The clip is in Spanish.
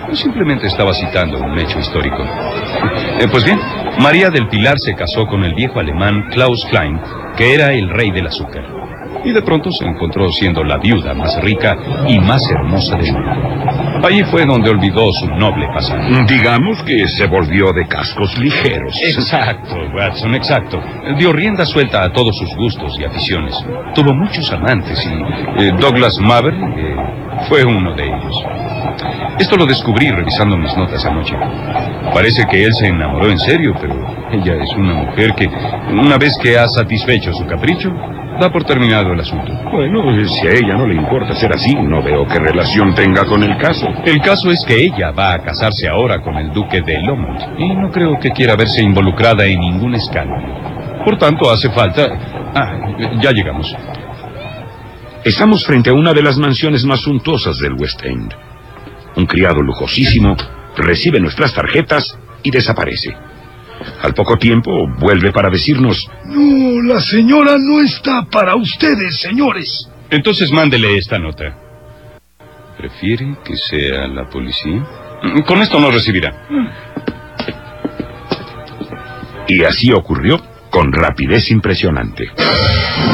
Yo simplemente estaba citando un hecho histórico. Pues bien, María del Pilar se casó con el viejo alemán Klaus Klein, que era el rey del azúcar. Y de pronto se encontró siendo la viuda más rica y más hermosa del mundo. Allí fue donde olvidó su noble pasado. Digamos que se volvió de cascos ligeros. Exacto, Watson, exacto. Dio rienda suelta a todos sus gustos y aficiones. Tuvo muchos amantes y Douglas Maverick fue uno de ellos. Esto lo descubrí revisando mis notas anoche. Parece que él se enamoró en serio, pero ella es una mujer que, una vez que ha satisfecho su capricho, da por terminado el asunto. Bueno, si a ella no le importa ser así, no veo qué relación tenga con el caso. El caso es que ella va a casarse ahora con el duque de Lomond, y no creo que quiera verse involucrada en ningún escándalo. Por tanto, hace falta... ya llegamos. Estamos frente a una de las mansiones más suntuosas del West End. Un criado lujosísimo recibe nuestras tarjetas y desaparece. Al poco tiempo vuelve para decirnos: No, la señora no está para ustedes, señores. Entonces mándele esta nota. ¿Prefiere que sea la policía? Con esto no recibirá. Y así ocurrió con rapidez impresionante.